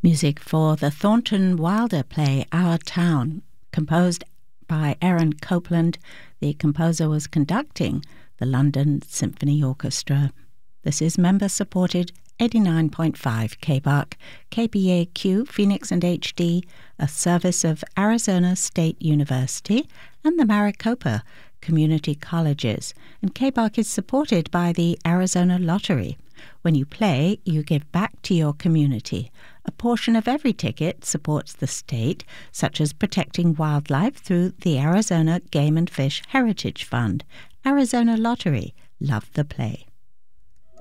Music for the Thornton Wilder play Our Town, composed by Aaron Copland. The composer was conducting the London Symphony Orchestra. This is member-supported 89.5 KBAQ, KPAQ, Phoenix and HD, a service of Arizona State University and the Maricopa Community Colleges. And KBAQ is supported by the Arizona Lottery. When you play, you give back to your community. A portion of every ticket supports the state, such as protecting wildlife through the Arizona Game and Fish Heritage Fund. Arizona Lottery. Love the play.